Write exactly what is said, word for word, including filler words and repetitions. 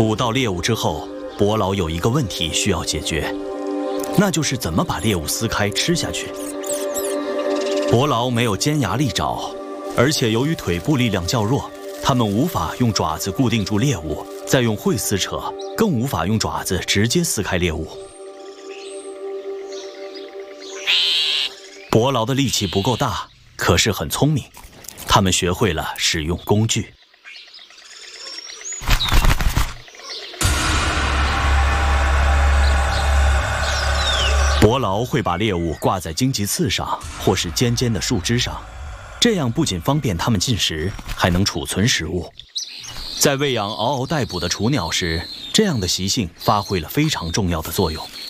捕到猎物之后，伯劳有一个问题需要解决，那就是怎么把猎物撕开吃下去。伯劳没有尖牙利爪，而且由于腿部力量较弱，他们无法用爪子固定住猎物，再用喙撕扯，更无法用爪子直接撕开猎物。伯劳的力气不够大，可是很聪明，他们学会了使用工具。伯劳会把猎物挂在荆棘刺上，或是尖尖的树枝上，这样不仅方便它们进食，还能储存食物。在喂养嗷嗷待哺的雏鸟时，这样的习性发挥了非常重要的作用。